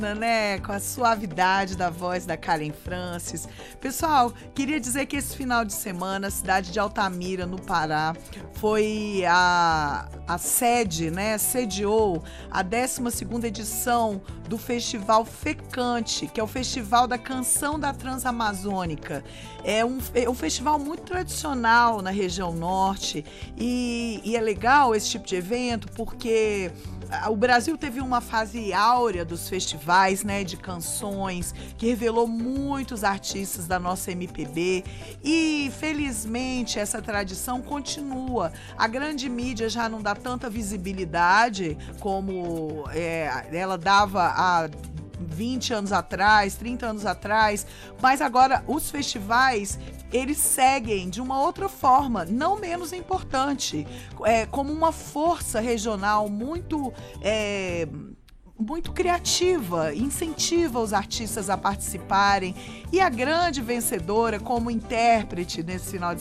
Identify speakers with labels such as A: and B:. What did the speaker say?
A: né? Com a suavidade da voz da Karen Francis. Pessoal, queria dizer que esse final de semana, a cidade de Altamira, no Pará, foi a sede, né? Sediou a 12ª edição do Festival Fecante, que é o Festival da Canção da Transamazônica. É um festival muito tradicional na região norte e é legal esse tipo de evento porque o Brasil teve uma fase áurea dos festivais, né, de canções, que revelou muitos artistas da nossa MPB e, felizmente, essa tradição continua. A grande mídia já não dá tanta visibilidade como ela dava há 20 anos atrás, 30 anos atrás, mas agora os festivais, eles seguem de uma outra forma, não menos importante, como uma força regional muito criativa, incentiva os artistas a participarem, e a grande vencedora como intérprete nesse final de